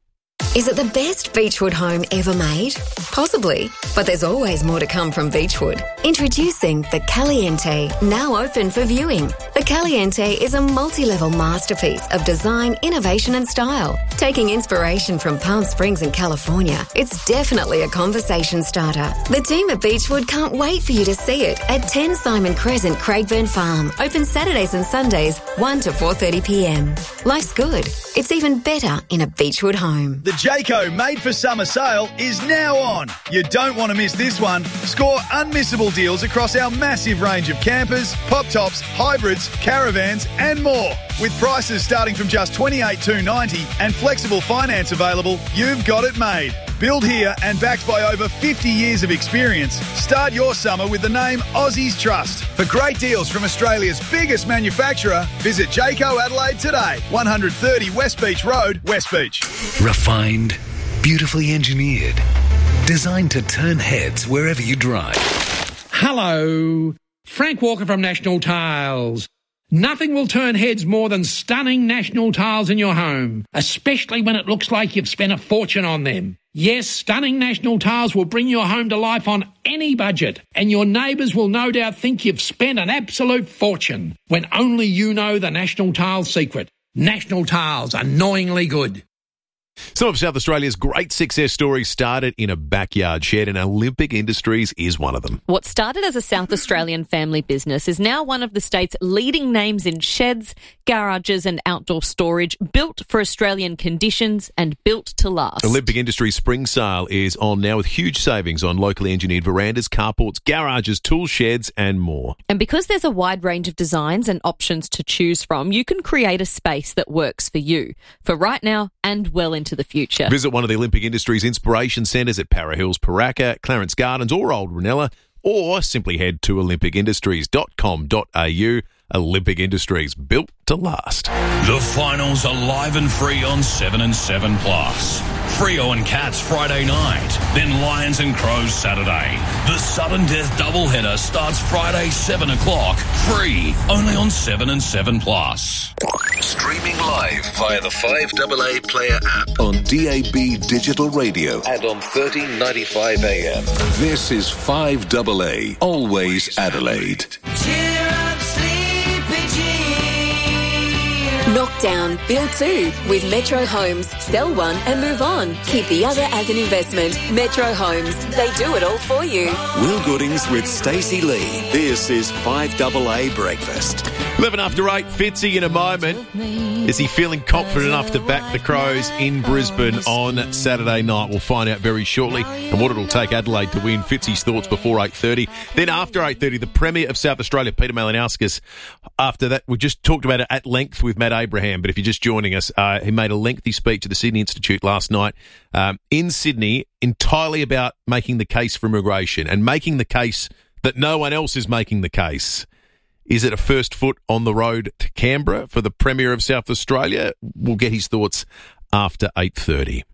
Is it the best Beechwood home ever made? Possibly, but there's always more to come from Beechwood. Introducing the Caliente, now open for viewing. The Caliente is a multi-level masterpiece of design, innovation and style. Taking inspiration from Palm Springs in California, it's definitely a conversation starter. The team at Beechwood can't wait for you to see it at ten Simon Crescent, Craigburn Farm. Open Saturdays and Sundays, one to four thirty p m. Life's good. It's even better in a Beechwood home. The Jayco Made for Summer sale is now on. You don't want to miss this one. Score unmissable deals across our massive range of campers, pop tops, hybrids, caravans and more. With prices starting from just twenty-eight thousand two hundred ninety dollars and flexible finance available, you've got it made. Built here and backed by over fifty years of experience, start your summer with the name Aussies Trust. For great deals from Australia's biggest manufacturer, visit Jayco Adelaide today, one thirty West Beach Road, West Beach. Refined, beautifully engineered, designed to turn heads wherever you drive. Hello, Frank Walker from National Tiles. Nothing will turn heads more than stunning National Tiles in your home, especially when it looks like you've spent a fortune on them. Yes, stunning National Tiles will bring your home to life on any budget, and your neighbours will no doubt think you've spent an absolute fortune, when only you know the National Tiles secret. National Tiles, annoyingly good. Some of South Australia's great success stories started in a backyard shed, and Olympic Industries is one of them. What started as a South Australian family business is now one of the state's leading names in sheds, garages and outdoor storage, built for Australian conditions and built to last. Olympic Industries Spring Sale is on now with huge savings on locally engineered verandas, carports, garages, tool sheds and more. And because there's a wide range of designs and options to choose from, you can create a space that works for you, for right now and well into the future. Visit one of the Olympic Industries Inspiration Centres at Para Hills, Paraka, Clarence Gardens or Old Ranella, or simply head to olympic industries dot com dot a u. Olympic Industries, built to last. The finals are live and free on seven and seven plus. Freo and Cats Friday night, then Lions and Crows Saturday. The sudden death doubleheader starts Friday seven o'clock, free, only on seven and seven plus. Streaming live via the five double A Player app on D A B Digital Radio and on thirteen ninety-five A M. This is five double A, always Adelaide. Cheer up, sleep. down, build two. With Metro Homes, sell one and move on. Keep the other as an investment. Metro Homes, they do it all for you. Will Goodings with Stacey Lee. This is five double A Breakfast. eleven after eight, Fitzy in a moment. Is he feeling confident enough to back the Crows in Brisbane on Saturday night? We'll find out very shortly, and what it'll take Adelaide to win. Fitzy's thoughts before eight thirty. Then after eight thirty, the Premier of South Australia, Peter Malinauskas. After that, we just talked about it at length with Matt Abraham, but if you're just joining us, uh, he made a lengthy speech at the Sydney Institute last night um, in Sydney, entirely about making the case for immigration and making the case that no one else is making the case. Is it a first foot on the road to Canberra for the Premier of South Australia? We'll get his thoughts after eight thirty.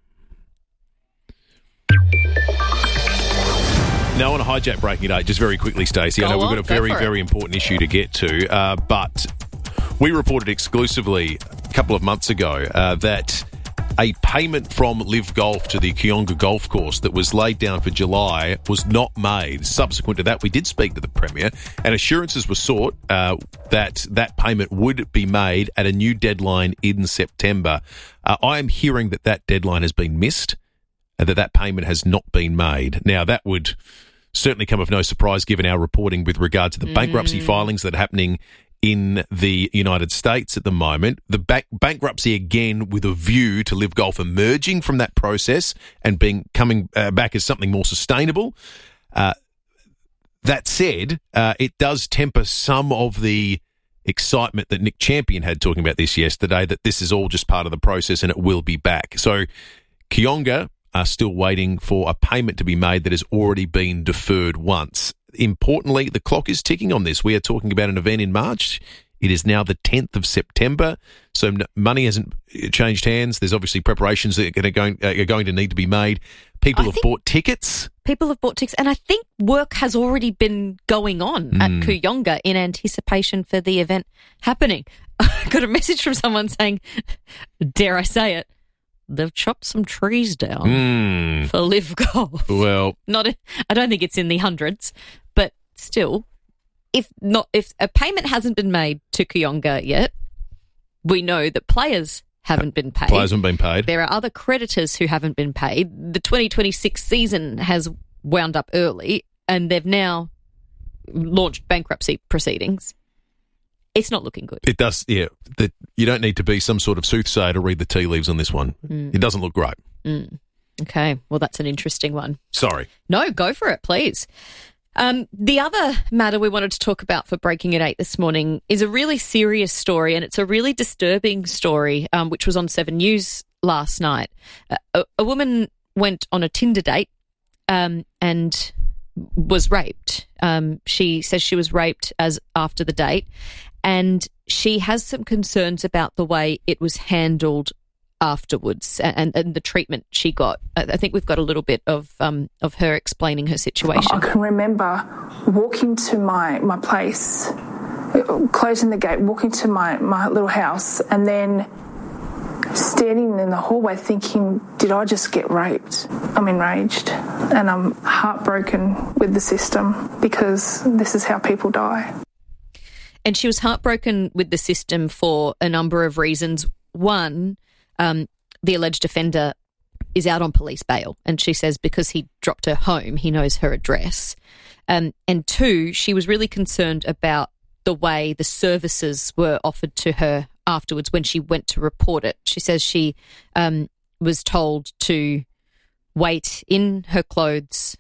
Now, I want to hijack Breaking It eight just very quickly, Stacey. I know we've got a very, very important issue to get to, uh, but we reported exclusively a couple of months ago uh, that a payment from Live Golf to the Kooyonga Golf Course that was laid down for July was not made. Subsequent to that, we did speak to the Premier, and assurances were sought uh, that that payment would be made at a new deadline in September. Uh, I am hearing that that deadline has been missed, and that that payment has not been made. Now, that would certainly come of no surprise given our reporting with regard to the mm. bankruptcy filings that are happening in the United States at the moment. The bank- bankruptcy, again, with a view to Live Golf emerging from that process and being coming uh, back as something more sustainable. Uh, that said, uh, it does temper some of the excitement that Nick Champion had talking about this yesterday, that this is all just part of the process and it will be back. So Kooyonga are still waiting for a payment to be made that has already been deferred once. Importantly, the clock is ticking on this. We are talking about an event in March. It is now the tenth of September, so money hasn't changed hands. There's obviously preparations that are going, are going to need to be made. People I have bought tickets. People have bought tickets, and I think work has already been going on mm. at Kooyonga in anticipation for the event happening. I got a message from someone saying, dare I say it, they've chopped some trees down mm. for Live Golf. Well, not. A, I don't think it's in the hundreds, but still, if not, if a payment hasn't been made to Kooyonga yet, we know that players haven't been paid. Players haven't been paid. There are other creditors who haven't been paid. The twenty twenty-six season has wound up early, and they've now launched bankruptcy proceedings. It's not looking good. It does, yeah. The, you don't need to be some sort of soothsayer to read the tea leaves on this one. Mm. It doesn't look great. Mm. Okay, well, that's an interesting one. Sorry. No, go for it, please. Um, the other matter we wanted to talk about for Breaking at eight this morning is a really serious story, and it's a really disturbing story, um, which was on Seven News last night. Uh, a, a woman went on a Tinder date um, and was raped. Um, she says she was raped as after the date, and she has some concerns about the way it was handled afterwards and, and the treatment she got. I think we've got a little bit of um, of her explaining her situation. I can remember walking to my, my place, closing the gate, walking to my, my little house, and then standing in the hallway thinking, did I just get raped? I'm enraged and I'm heartbroken with the system because this is how people die. And she was heartbroken with the system for a number of reasons. One, um, the alleged offender is out on police bail, and she says because he dropped her home, he knows her address. Um, and two, she was really concerned about the way the services were offered to her afterwards when she went to report it. She says she um, was told to wait in her clothes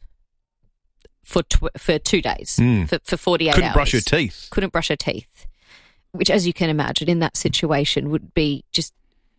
for tw- for two days, mm. for, for forty-eight Couldn't hours. Couldn't brush her teeth. Couldn't brush her teeth, which, as you can imagine, in that situation would be just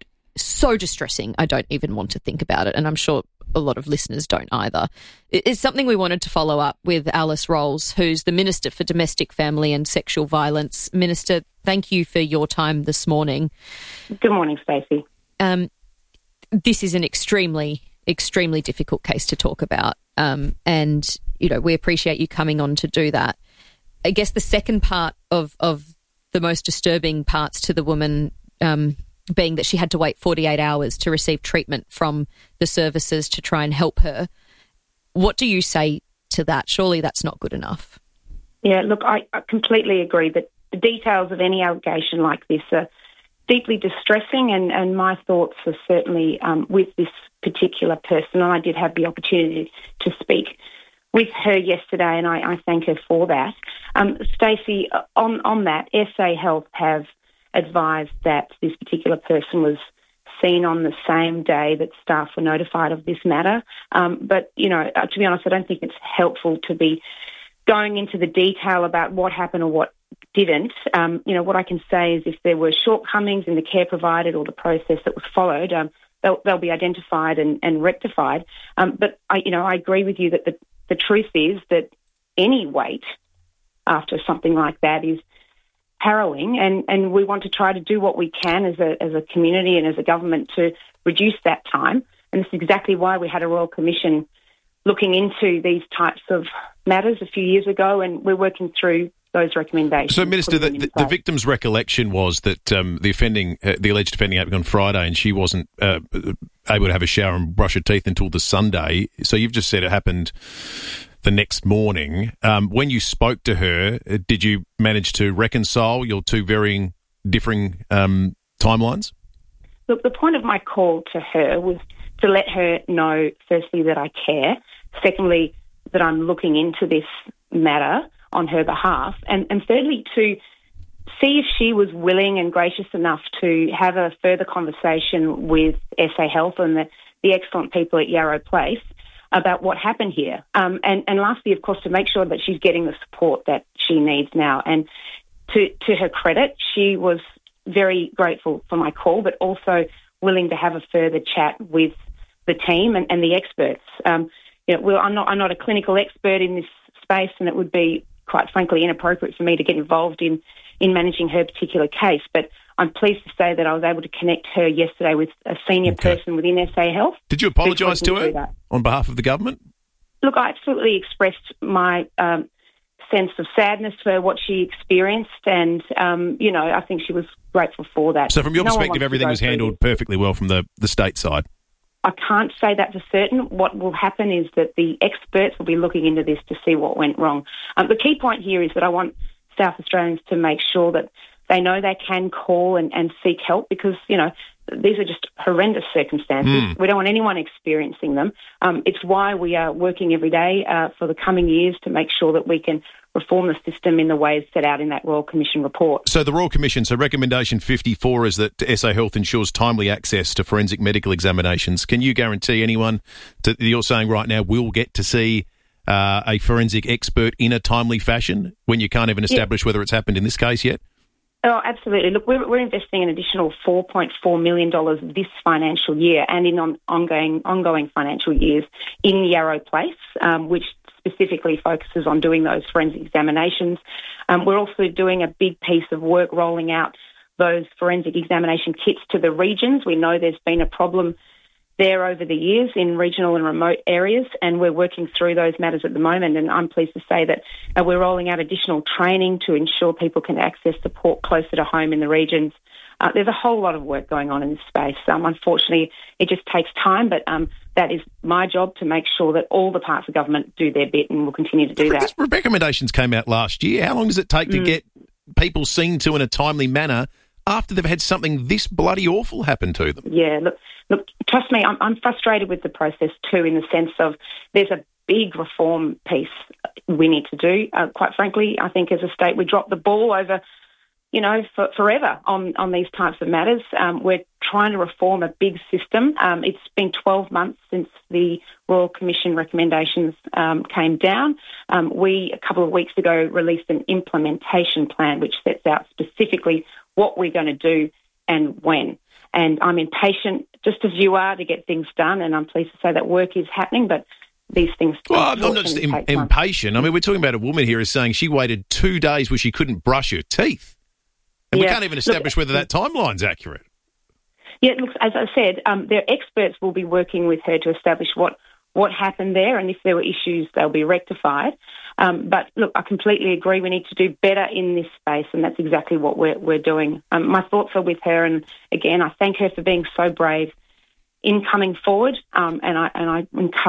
so distressing. I don't even want to think about it, and I'm sure a lot of listeners don't either. It's something we wanted to follow up with Alice Rolls, who's the Minister for Domestic, Family and Sexual Violence. Minister, thank you for your time this morning. Good morning, Stacey. Um, this is an extremely, extremely difficult case to talk about, um, and you know we appreciate you coming on to do that. I guess the second part of of the most disturbing parts to the woman um, being that she had to wait forty-eight hours to receive treatment from the services to try and help her. What do you say to that? Surely that's not good enough. Yeah, look, I, I completely agree that the details of any allegation like this are deeply distressing, and, and my thoughts are certainly um, with this particular person. And I did have the opportunity to speak with her yesterday, and I, I thank her for that. Um, Stacey, on, on that, S A Health have advised that this particular person was seen on the same day that staff were notified of this matter. Um, but, you know, to be honest, I don't think it's helpful to be going into the detail about what happened or what didn't. Um, you know, what I can say is if there were shortcomings in the care provided or the process that was followed, um, they'll, they'll be identified and, and rectified. Um, but, I, you know, I agree with you that the, the truth is that any wait after something like that is harrowing, and, and we want to try to do what we can as a as a community and as a government to reduce that time. And this is exactly why we had a Royal Commission looking into these types of matters a few years ago, and we're working through those recommendations. So, Minister, the, the, the victim's recollection was that um, the offending, uh, the alleged offending happened on Friday, and she wasn't uh, able to have a shower and brush her teeth until the Sunday. So you've just said it happened the next morning. Um, when you spoke to her, did you manage to reconcile your two varying, differing um, timelines? Look, the point of my call to her was to let her know, firstly, that I care, secondly, that I'm looking into this matter on her behalf, and, and thirdly, to see if she was willing and gracious enough to have a further conversation with S A Health and the, the excellent people at Yarrow Place about what happened here. Um, and, and lastly, of course, to make sure that she's getting the support that she needs now. And to, to her credit, she was very grateful for my call, but also willing to have a further chat with the team and, and the experts. Um, you know, well, I'm not, I'm not a clinical expert in this space, and it would be, quite frankly, inappropriate for me to get involved in, in managing her particular case. But I'm pleased to say that I was able to connect her yesterday with a senior okay. person within S A Health. Did you apologise to her on behalf of the government? Look, I absolutely expressed my um, sense of sadness for what she experienced, and, um, you know, I think she was grateful for that. So from your no perspective, everything was handled perfectly well from the, the state side? I can't say that for certain. What will happen is that the experts will be looking into this to see what went wrong. Um, the key point here is that I want South Australians to make sure that they know they can call and, and seek help, because, you know, these are just horrendous circumstances. Mm. We don't want anyone experiencing them. Um, it's why we are working every day uh, for the coming years to make sure that we can reform the system in the ways set out in that Royal Commission report. So the Royal Commission, so recommendation fifty-four is that S A Health ensures timely access to forensic medical examinations. Can you guarantee anyone that you're saying right now will get to see uh, a forensic expert in a timely fashion when you can't even establish yeah. whether it's happened in this case yet? Oh, absolutely. Look, we're, we're investing an additional four point four million dollars this financial year and in on, ongoing ongoing financial years in Yarrow Place, um, which specifically focuses on doing those forensic examinations. Um, we're also doing a big piece of work rolling out those forensic examination kits to the regions. We know there's been a problem there over the years in regional and remote areas, and we're working through those matters at the moment. And I'm pleased to say that uh, we're rolling out additional training to ensure people can access support closer to home in the regions. Uh, there's a whole lot of work going on in this space. Um, unfortunately, it just takes time, but um, that is my job to make sure that all the parts of government do their bit, and will continue to do that. These recommendations came out last year. How long does it take mm. to get people seen to in a timely manner after they've had something this bloody awful happen to them? Yeah, look, look. Trust me, I'm, I'm frustrated with the process too, in the sense of there's a big reform piece we need to do. Uh, quite frankly, I think as a state we dropped the ball over, you know, for, forever on, on these types of matters. Um, we're trying to reform a big system. Um, it's been twelve months since the Royal Commission recommendations um, came down. Um, we, a couple of weeks ago, released an implementation plan which sets out specifically what we're going to do and when. And I'm impatient, just as you are, to get things done, and I'm pleased to say that work is happening, but these things... Well, I'm not just im- impatient. I mean, we're talking about a woman here who's saying she waited two days where she couldn't brush her teeth. And yeah. we can't even establish look, whether that timeline's accurate. Yeah, look, as I said, um, their experts will be working with her to establish what, what happened there, and if there were issues, they'll be rectified. Um, but, look, I completely agree we need to do better in this space, and that's exactly what we're, we're doing. Um, my thoughts are with her, and, again, I thank her for being so brave in coming forward, um, and, I, and I encourage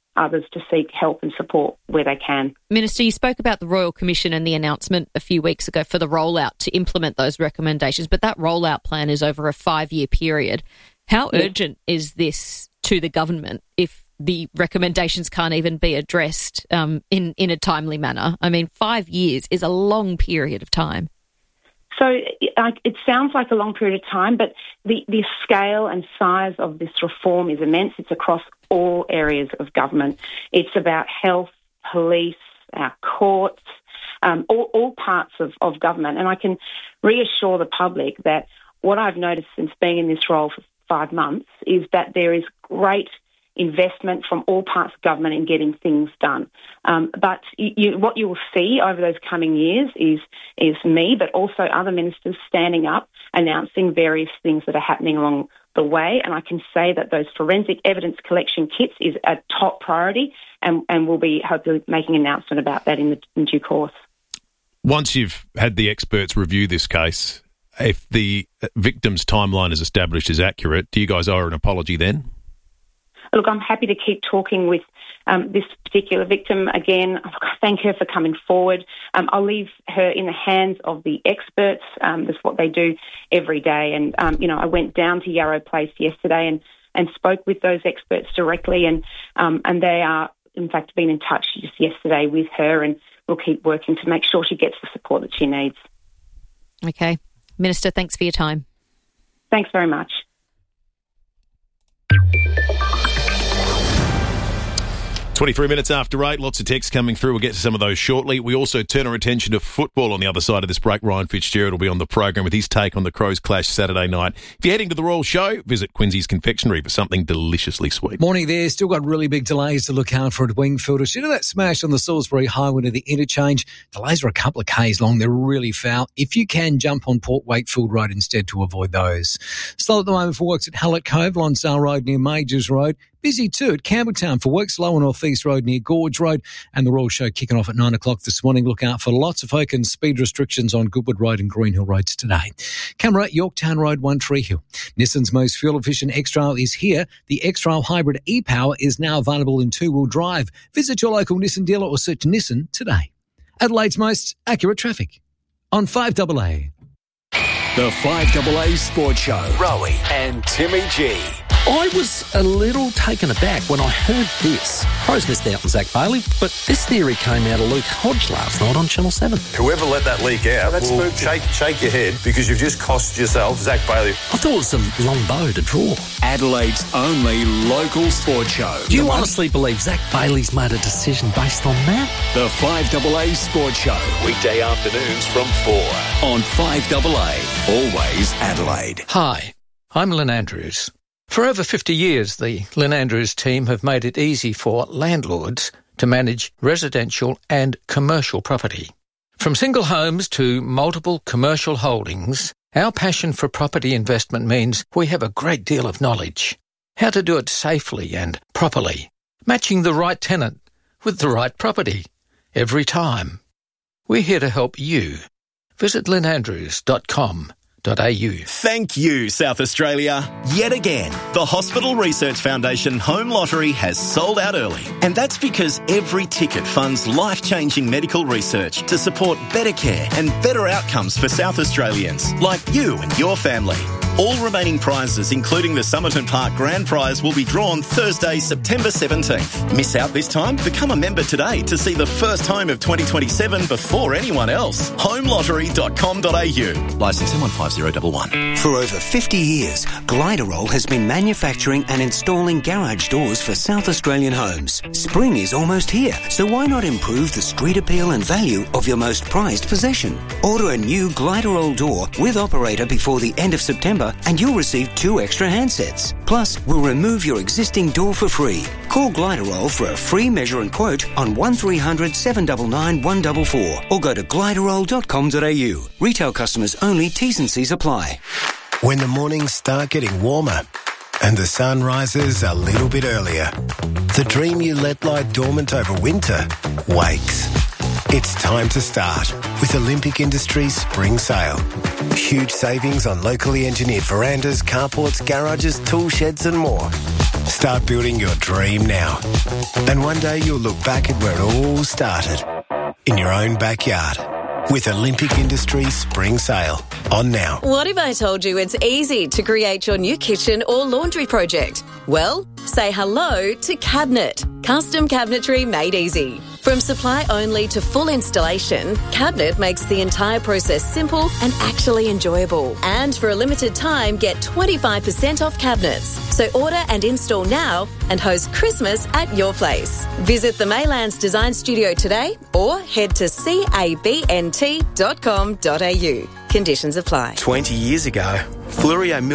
others to seek help and support where they can. Minister, you spoke about the Royal Commission and the announcement a few weeks ago for the rollout to implement those recommendations, but that rollout plan is over a five-year period. How yes. urgent is this to the government if the recommendations can't even be addressed um, in, in a timely manner? I mean, five years is a long period of time. So it, it sounds like a long period of time, but the, the scale and size of this reform is immense. It's across all areas of government. It's about health, police, our courts, um, all, all parts of, of government. And I can reassure the public that what I've noticed since being in this role for five months is that there is great investment from all parts of government in getting things done. Um, but you, you, what you will see over those coming years is is me, but also other ministers standing up, announcing various things that are happening along the way. And I can say that those forensic evidence collection kits is a top priority, and, and we'll be hopefully making an announcement about that in, the, in due course. Once you've had the experts review this case, if the victim's timeline is established is accurate, do you guys owe her an apology then? Look, I'm happy to keep talking with um, this particular victim again. I thank her for coming forward. Um, I'll leave her in the hands of the experts. Um, that's what they do every day. And, um, you know, I went down to Yarrow Place yesterday and, and spoke with those experts directly, and um, and they are, in fact, been in touch just yesterday with her, and we'll keep working to make sure she gets the support that she needs. Okay. Minister, thanks for your time. Thanks very much. twenty-three minutes after eight, lots of texts coming through. We'll get to some of those shortly. We also turn our attention to football on the other side of this break. Ryan Fitzgerald will be on the program with his take on the Crows clash Saturday night. If you're heading to the Royal Show, visit Quincy's Confectionery for something deliciously sweet. Morning there. Still got really big delays to look out for at Wingfield. You know that smash on the Salisbury Highway to the interchange? Delays are a couple of k's long. They're really foul. If you can, jump on Port Wakefield Road instead to avoid those. Slow at the moment for works at Hallett Cove, Lonsdale Road near Majors Road. Busy too at Campbelltown for works lower North East Road near Gorge Road, and the Royal Show kicking off at nine o'clock this morning. Look out for lots of folk and speed restrictions on Goodwood Road and Greenhill Roads today. Camera, Yorktown Road, One Tree Hill. Nissan's most fuel-efficient X-Trail is here. The X-Trail Hybrid e-Power is now available in two-wheel drive. Visit your local Nissan dealer or search Nissan today. Adelaide's most accurate traffic on five A A. The five A A Sports Show. Rowie and Timmy G. I was a little taken aback when I heard this. Crows missed out on Zach Bailey, but this theory came out of Luke Hodge last night on Channel seven. Whoever let that leak out That's will shake, shake your head because you've just cost yourself Zach Bailey. I thought it was a long bow to draw. Adelaide's only local sports show. Do you the honestly one... believe Zach Bailey's made a decision based on that? The five A A Sports Show. Weekday afternoons from four. On five A A. Always Adelaide. Hi, I'm Lynn Andrews. For over fifty years, the Lynn Andrews team have made it easy for landlords to manage residential and commercial property. From single homes to multiple commercial holdings, our passion for property investment means we have a great deal of knowledge. How to do it safely and properly, matching the right tenant with the right property every time. We're here to help you. Visit lynn andrews dot com. Thank you, South Australia. Yet again, the Hospital Research Foundation Home Lottery has sold out early. And that's because every ticket funds life-changing medical research to support better care and better outcomes for South Australians, like you and your family. All remaining prizes, including the Somerton Park Grand Prize, will be drawn Thursday, September seventeenth. Miss out this time? Become a member today to see the first home of twenty twenty-seven before anyone else. home lottery dot com dot a u. Licence M one five zero one one. For over fifty years, Gliderol has been manufacturing and installing garage doors for South Australian homes. Spring is almost here, so why not improve the street appeal and value of your most prized possession? Order a new Gliderol door with operator before the end of September and you'll receive two extra handsets. Plus, we'll remove your existing door for free. Call Gliderol for a free measure and quote on one three hundred seven nine nine one four four or go to gliderol dot com dot a u. Retail customers only. T's and C's apply. When the mornings start getting warmer and the sun rises a little bit earlier, the dream you let lie dormant over winter wakes. It's time to start with Olympic Industries Spring Sale. Huge savings on locally engineered verandas, carports, garages, tool sheds and more. Start building your dream now. And one day you'll look back at where it all started. In your own backyard. With Olympic Industries Spring Sale. On now. What if I told you it's easy to create your new kitchen or laundry project? Well, say hello to Cabinet. Custom cabinetry made easy. From supply only to full installation, Cabinet makes the entire process simple and actually enjoyable. And for a limited time, get twenty-five percent off cabinets. So order and install now and host Christmas at your place. Visit the Maylands Design Studio today or head to cabnt dot com dot a u. Conditions apply. twenty years ago, Fluorio